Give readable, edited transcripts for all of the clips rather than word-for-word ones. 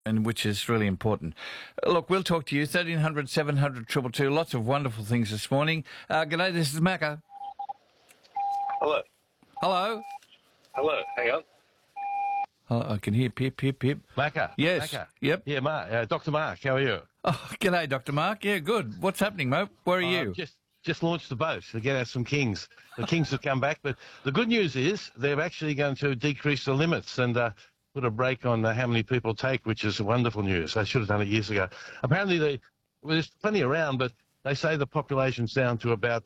and which is really important. Look, we'll talk to you, 1300 700 222. Lots of wonderful things this morning. G'day, this is Macca. Hello. Hello? Hello. Hang on. Oh, I can hear pip, pip, pip. Macca. Yes. Macca. Yep. Yeah, Mark. Dr. Mark, how are you? Oh, g'day, Dr. Mark. Yeah, good. What's happening, mate? Where are you? Just launched the boat to get out some kings. The kings have come back, but the good news is they're actually going to decrease the limits and put a break on how many people take, which is wonderful news. They should have done it years ago. Apparently, there's plenty around, but they say the population's down to about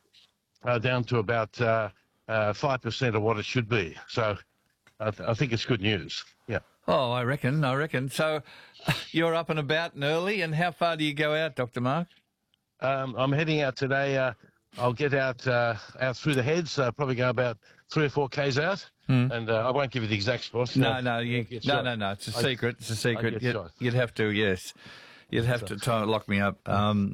5% of what it should be. So I think it's good news. Yeah. Oh, I reckon. So you're up and about and early, and how far do you go out, Dr. Mark? I'm heading out today. I'll get out through the heads, probably go about 3 or 4 Ks out, and I won't give you the exact spot. No, it's a secret. It's a secret. You'd have to, yes. You'd have to try and lock me up.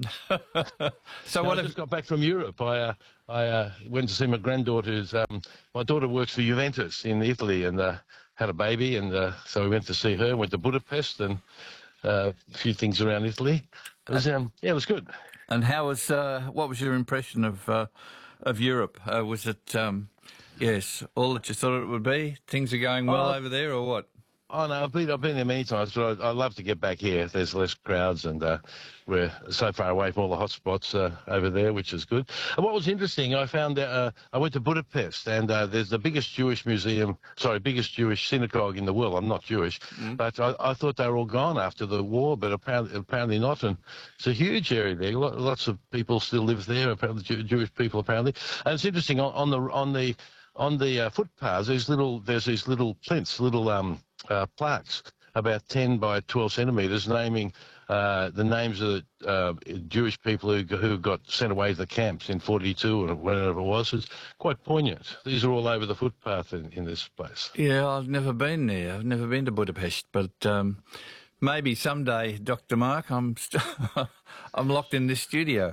So I just got back from Europe. I went to see my granddaughter. My daughter works for Juventus in Italy and had a baby, and so we went to see her. Went to Budapest and a few things around Italy. It was, it was good. And how was? What was your impression of Europe? Was it yes, all that you thought it would be? Things are going well over there, or what? Oh no, I've been there many times, but I love to get back here. There's less crowds, and we're so far away from all the hot spots over there, which is good. And what was interesting, I found I went to Budapest, and there's the biggest Jewish synagogue in the world. I'm not Jewish, but I thought they were all gone after the war, but apparently not. And it's a huge area there. Lots of people still live there. Apparently, Jewish people apparently. And it's interesting on the footpaths. There's these little plinths, plaques about 10 by 12 centimetres naming the names of the Jewish people who got sent away to the camps in 42 or whatever it was. It's quite poignant. These are all over the footpath in this place. Yeah, I've never been there. I've never been to Budapest, but maybe someday, Dr. Mark. I'm locked in this studio.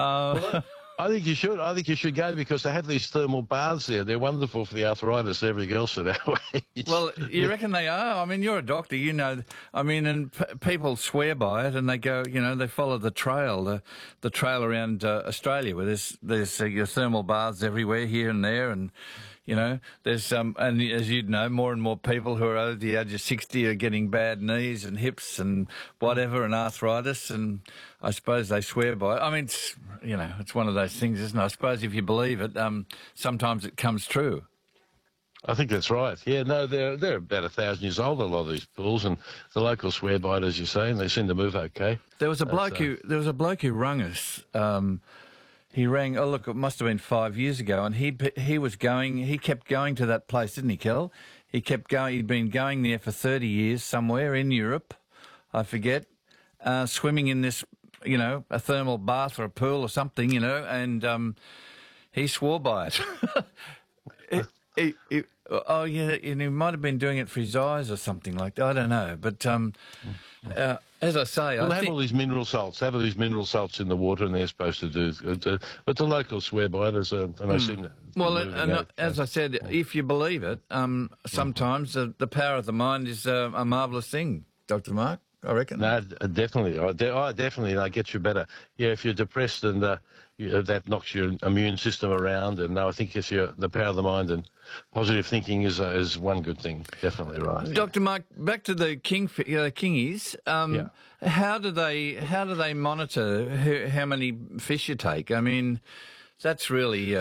I think you should. I think you should go because they have these thermal baths there. They're wonderful for the arthritis and everything else at our age. Well, you reckon they are? I mean, you're a doctor, you know. I mean, and people swear by it, and they go, they follow the trail, the trail around Australia, where there's your thermal baths everywhere, here and there, and there's and as you'd know, more and more people who are over the age of 60 are getting bad knees and hips and whatever and arthritis, and I suppose they swear by it. I mean, it's one of those things, isn't it? I suppose if you believe it, sometimes it comes true. I think that's right. Yeah, no, they're about 1,000 years old, a lot of these pools, and the locals swear by it, as you say, and they seem to move okay. There was a bloke who rung us. He rang. Oh, look, it must have been 5 years ago, and he kept going to that place, didn't he, Kel? He kept going. He'd been going there for 30 years, somewhere in Europe, I forget, swimming in this, a thermal bath or a pool or something, and he swore by it. Oh yeah, and he might have been doing it for his eyes or something like that. I don't know, but as I say, they have all these mineral salts. They have all these mineral salts in the water, and they're supposed to do. But the locals swear by it, and they seem to. Well, as I said, if you believe it, sometimes the power of the mind is a marvellous thing, Dr. Mark. I reckon. No, definitely. Definitely. That gets you better. Yeah, if you're depressed and that knocks your immune system around, and I think the power of the mind and positive thinking is one good thing. Definitely right. Dr. Mark, back to the kingies. How do they monitor how many fish you take? I mean, that's really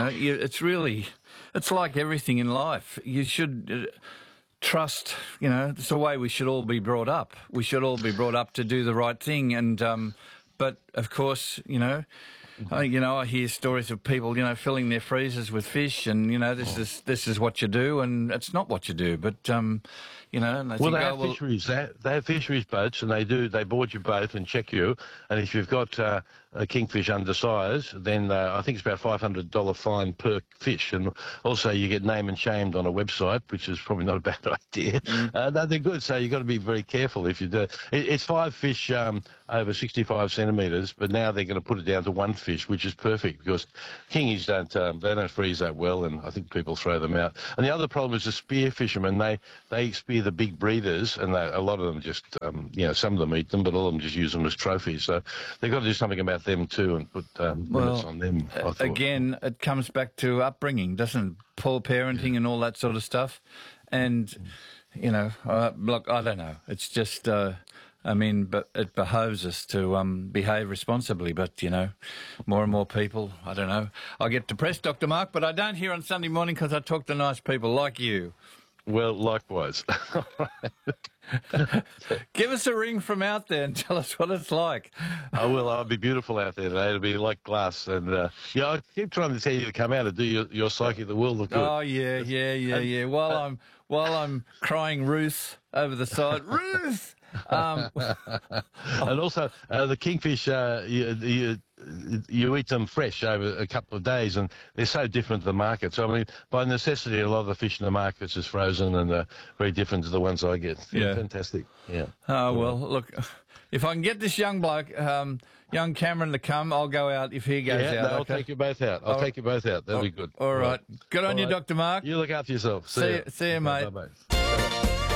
it's like everything in life. You should. Trust, it's the way we should all be brought up. We should all be brought up to do the right thing. And, but of course, I hear stories of people, filling their freezers with fish, and this is what you do, and it's not what you do. But and they have fisheries. They have fisheries boats, and they board your boat and check you. And if you've got a kingfish undersized, then I think it's about $500 fine per fish, and also you get name and shamed on a website, which is probably not a bad idea. No, they're good, so you've got to be very careful if you do. It's 5 fish over 65 centimetres, but now they're going to put it down to 1 fish. fish, which is perfect because kingies don't freeze that well, and I think people throw them out. And the other problem is the spear fishermen. They spear the big breeders, and a lot of them just some of them eat them, but all of them just use them as trophies. So they've got to do something about them too and put limits on them. I thought. Again, it comes back to upbringing, doesn't it? Poor parenting and all that sort of stuff. And, look, I don't know. It's just, but it behoves us to behave responsibly. But, more and more people, I don't know. I get depressed, Dr. Mark, but I don't here on Sunday morning because I talk to nice people like you. Well, likewise. Give us a ring from out there and tell us what it's like. I will. I'll be beautiful out there today. It'll be like glass. And, I keep trying to tell you to come out and do your Psyche the World look good. Oh, yeah. While I'm crying Ruth over the side. Ruth! And also, the kingfish, you eat them fresh over a couple of days, and they're so different to the market. So, I mean, by necessity, a lot of the fish in the markets is frozen and very different to the ones I get. Yeah. Fantastic. Yeah. Oh, well, look, if I can get this young bloke, young Cameron, to come, I'll go out if he goes out. I'll take you both out. I'll take you both out. That'll be good. All right. Good on you, right. Dr. Mark. You look after yourself. See you, mate. Bye-bye.